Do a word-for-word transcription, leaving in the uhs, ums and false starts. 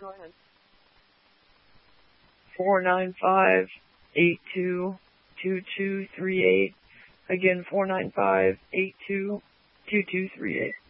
Go ahead. four nine five, eight two, two two three eight. Again, four nine five, eight two, two two three eight.